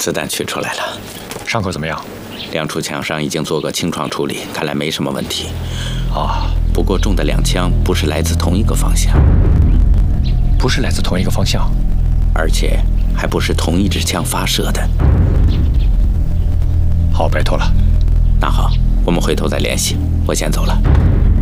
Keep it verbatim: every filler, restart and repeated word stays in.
子弹取出来了。 伤口怎么样？ 两处枪伤已经做过清创处理，看来没什么问题。 啊， 不过中的两枪不是来自同一个方向， 不是来自同一个方向， 而且还不是同一支枪发射的。 好，拜托了。 那好，我们回头再联系，我先走了。